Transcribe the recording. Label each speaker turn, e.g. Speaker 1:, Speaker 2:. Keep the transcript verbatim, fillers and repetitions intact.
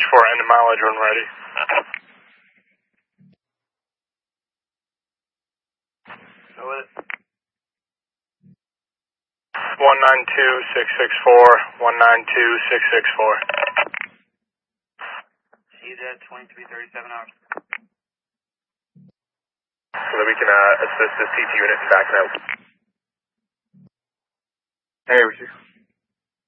Speaker 1: four, end of mileage when ready.
Speaker 2: Go with it.
Speaker 1: one nine two six six four, one nine two six six four.
Speaker 2: She's at twenty-three thirty-seven hours.
Speaker 3: So that we can uh, assist this T T unit in backing out.
Speaker 4: Hey, Richard.